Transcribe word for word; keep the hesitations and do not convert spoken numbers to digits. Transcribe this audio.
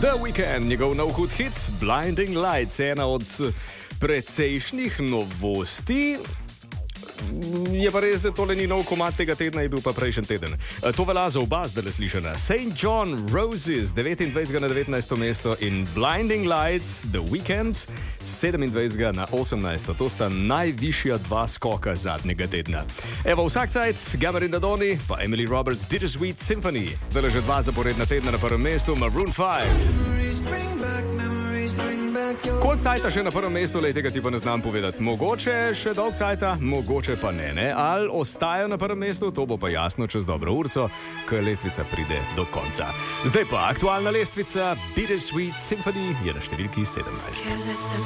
The Weeknd, njegov nov hud hit Blinding Lights, ena od precejšnjih novosti. Je pa res, da tole ni nov komad tega tedna, je bil pa prejšnji teden. To velja za oba zdaj slišana. Saint John Roses, devetindvajsetega na devetnajsto mesto in Blinding Lights, The Weeknd, sedemindvajsetega na osemnajsto. To sta najvišja dva skoka zadnjega tedna. Evo, vsak cajt, Gamer in Dadoni, pa Emily Roberts' Bittersweet Symphony. Zdaj že dva zaporedna tedna na prvem mestu, Maroon five. Koliko cajta še na prvem mestu, lej, tega ti pa ne znam povedati. Mogoče še dolg cajta, mogoče pa ne, ne? Ali ostajajo na prvem mestu, to bo pa jasno čez dobro urco, ko lestvica pride do konca. Zdaj pa aktualna lestvica Bittersweet Symphony je na številki sedemnajst.